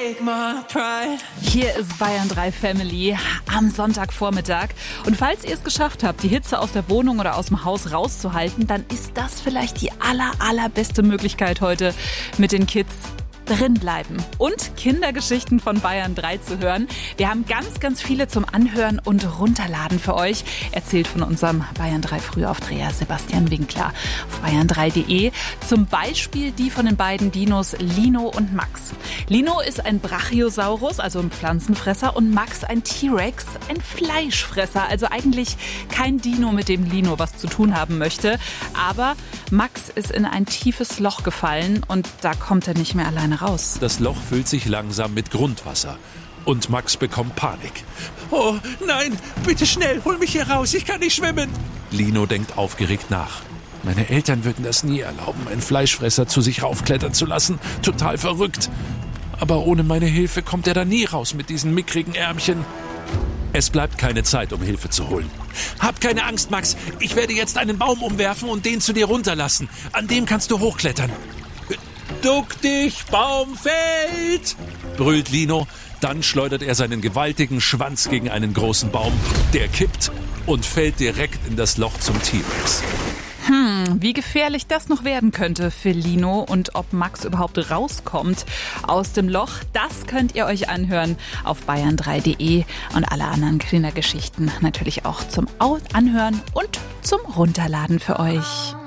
Hier ist Bayern 3 Family am Sonntagvormittag. Und falls ihr es geschafft habt, die Hitze aus der Wohnung oder aus dem Haus rauszuhalten, dann ist das vielleicht die allerbeste Möglichkeit heute mit den Kids drin bleiben und Kindergeschichten von Bayern 3 zu hören. Wir haben ganz viele zum Anhören und Runterladen für euch. Erzählt von unserem Bayern 3 Frühaufdreher Sebastian Winkler auf bayern3.de. Zum Beispiel die von den beiden Dinos Lino und Max. Lino ist ein Brachiosaurus, also ein Pflanzenfresser, und Max ein T-Rex, ein Fleischfresser. Also eigentlich kein Dino, mit dem Lino was zu tun haben möchte. Aber Max ist in ein tiefes Loch gefallen und da kommt er nicht mehr alleine raus. Das Loch füllt sich langsam mit Grundwasser und Max bekommt Panik. Oh nein, bitte schnell, hol mich hier raus, ich kann nicht schwimmen. Lino denkt aufgeregt nach. Meine Eltern würden das nie erlauben, einen Fleischfresser zu sich raufklettern zu lassen. Total verrückt. Aber ohne meine Hilfe kommt er da nie raus mit diesen mickrigen Ärmchen. Es bleibt keine Zeit, um Hilfe zu holen. Hab keine Angst, Max. Ich werde jetzt einen Baum umwerfen und den zu dir runterlassen. An dem kannst du hochklettern. Duck dich, Baum fällt! Brüllt Lino. Dann schleudert er seinen gewaltigen Schwanz gegen einen großen Baum. Der kippt und fällt direkt in das Loch zum T-Rex. Wie gefährlich das noch werden könnte für Lino und ob Max überhaupt rauskommt aus dem Loch, das könnt ihr euch anhören auf bayern3.de und alle anderen Kindergeschichten natürlich auch zum Anhören und zum Runterladen für euch.